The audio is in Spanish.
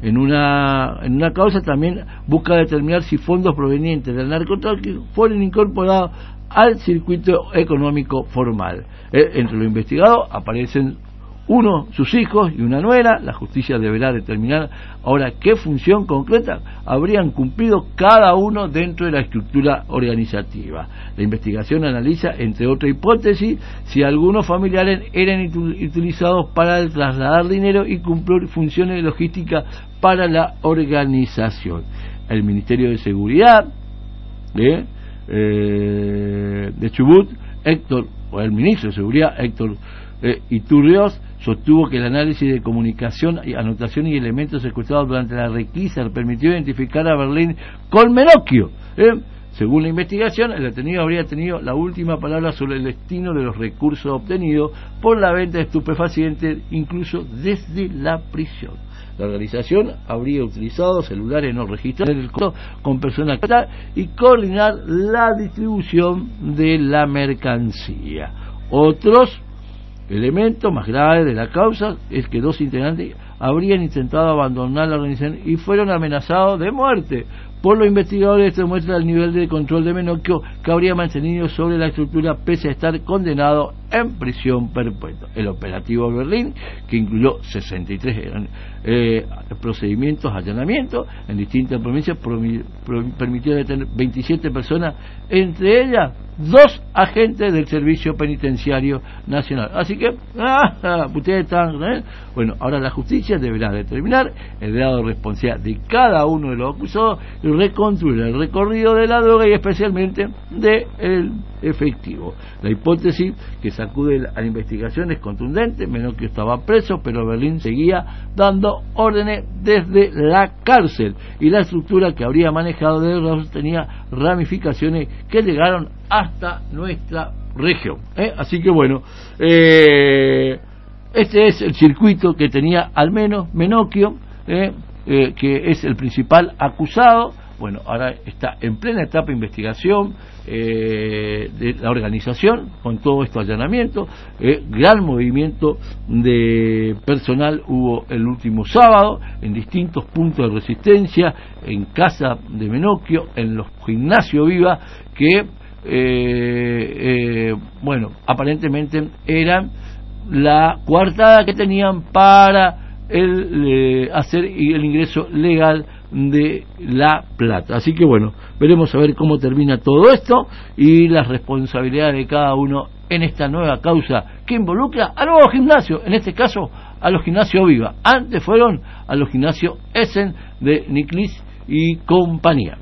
en una causa también busca determinar si fondos provenientes del narcotráfico fueron incorporados al circuito económico formal. Entre los investigados aparecen sus hijos y una nuera. La justicia deberá determinar ahora qué función concreta habrían cumplido cada uno dentro de la estructura organizativa. La investigación analiza, entre otras hipótesis, si algunos familiares eran utilizados para trasladar dinero y cumplir funciones logísticas para la organización. El Ministerio de Seguridad de Chubut, el ministro de Seguridad, Héctor Iturrioz, sostuvo que el análisis de comunicación, anotación y elementos secuestrados durante la requisa permitió identificar a Berlín con Menocchio. Según la investigación, el detenido habría tenido la última palabra sobre el destino de los recursos obtenidos por la venta de estupefacientes, incluso desde la prisión. La organización habría utilizado celulares no registrados con personas y coordinar la distribución de la mercancía. Otros elementos más graves de la causa es que 2 integrantes habrían intentado abandonar la organización y fueron amenazados de muerte. Por los investigadores, esto demuestra el nivel de control de Menocchio que habría mantenido sobre la estructura pese a estar condenado en prisión perpetua. El operativo Berlín, que incluyó 63 procedimientos, allanamientos en distintas provincias, permitió detener 27 personas, entre ellas 2 agentes del Servicio Penitenciario Nacional. Así que, ustedes están, bueno, ahora la justicia deberá determinar el grado de responsabilidad de cada uno de los acusados y reconstruir el recorrido de la droga y especialmente del efectivo. La hipótesis que sacude a la investigación es contundente. Menocchio estaba preso, pero Berlín seguía dando órdenes desde la cárcel y la estructura que habría manejado de tenía ramificaciones que llegaron hasta nuestra región. Así que bueno, este es el circuito que tenía al menos Menocchio, que es el principal acusado. Bueno, ahora está en plena etapa de investigación de la organización con todo este allanamiento. Gran movimiento de personal hubo el último sábado en distintos puntos de resistencia, en casa de Menocchio, en los gimnasios Viva, que bueno, aparentemente eran la coartada que tenían para hacer el ingreso legal de la plata. Así que bueno, veremos a ver cómo termina todo esto y las responsabilidades de cada uno en esta nueva causa que involucra a nuevos gimnasios, en este caso a los gimnasios Viva. Antes fueron a los gimnasios Essen de Niclis y compañía.